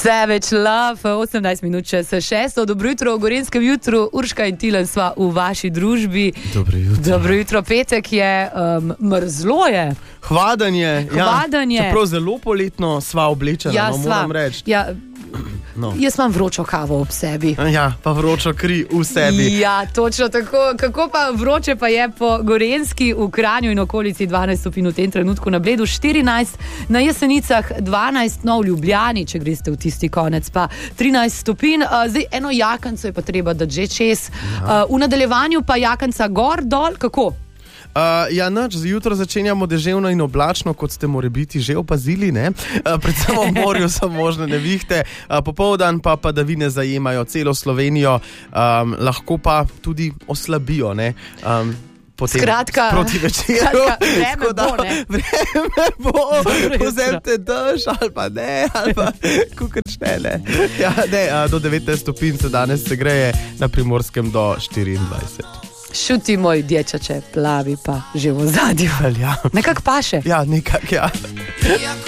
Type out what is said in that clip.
Savage Love, 18 minut čez 6. Dobro jutro v Gorenjskem jutru, Urška in Tilen sva v vaši družbi. Dobro jutro, petek je, mrzlo je. Hladanje. Čeprav zelo poletno sva oblečena, moram reči. Ja. No. Jaz imam vročo kavo ob sebi. Ja, pa vročo kri v sebi. Ja, točno tako. Kako pa vroče pa je po Gorenjski, v Kranju in okolici 12 stopinj v tem trenutku, na Bledu 14, na Jesenicah 12, no v Ljubljani, če greste v tisti konec, pa 13 stopinj. Zdaj eno jakanco je pa treba dati že čez. Ja. V nadaljevanju pa jakanca gor, dol, kako? Ja, nač, zjutraj začenjamo deževno in oblačno, kot ste morebiti že opazili, ne? Predvsem v morju so možne nevihte, popoldan pa padavine zajemajo celo Slovenijo, lahko pa tudi oslabijo, ne? Potem skratka, proti večeru. Vreme bo, vzemite dež ali pa ne, ali pa kukrčne, ne. Ja, ne, do 19 stopinj se danes se greje, na Primorskem do 24. Šuti moj dječače, plavi pa že v ozadju. Ja. Nekak paše. Ja, nekak, ja.